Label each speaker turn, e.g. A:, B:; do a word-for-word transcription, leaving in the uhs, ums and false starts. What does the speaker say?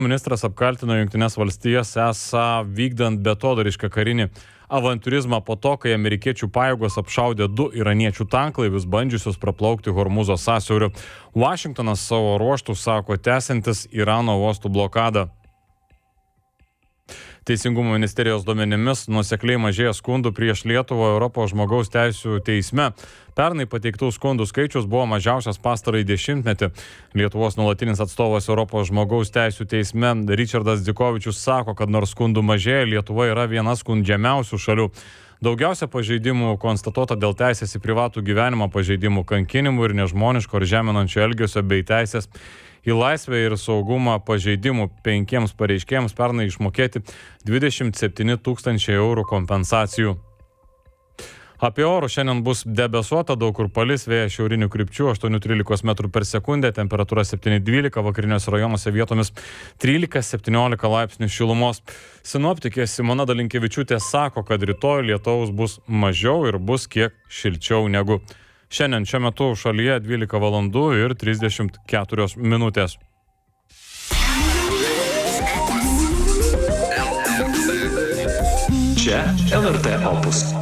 A: Ministras apkaltino Jungtines valstijas esą vykdant betodarišką karinį avanturizmą po to, kai amerikiečių pajėgos apšaudė du iraniečių tanklaivius bandžiusius praplaukti Hormuzo sąsiauriu. Vašingtonas savo ruožtų sako tęsiantis Irano uostų blokadą. Teisingumo ministerijos duomenimis nuosekliai mažėja skundų prieš Lietuvą Europos žmogaus teisių teisme. Pernai pateiktų skundų skaičius buvo mažiausias pastarąjį dešimtmetį. Lietuvos nuolatinis atstovas Europos žmogaus teisių teisme Ričardas Dzikovičius sako, kad nors skundų mažėja, Lietuva yra viena skundžiamiausių šalių. Daugiausia pažeidimų konstatuota dėl teisės į privatų gyvenimą pažeidimų, kankinimų ir nežmoniško ar žeminančio elgesio bei teisės į laisvę ir saugumą pažeidimų. Penkiems pareiškėjams pernai išmokėti dvidešimt septyni tūkstančiai eurų kompensacijų. Apie orus šiandien bus debesuota, daug kur palis, vėjas šiaurinių krypčių aštuoni trylika metrų per sekundę, temperatūra septyni dvylika, vakariniuose rajonuose vietomis trylika septyniolika laipsnių šilumos. Sinoptikė Simona Dalinkevičiūtė sako, kad rytoj lietaus bus mažiau ir bus kiek šilčiau negu šiandien. Šiuo metu šalyje dvylika valandų ir trisdešimt keturios minutės.
B: Čia L R T Opus.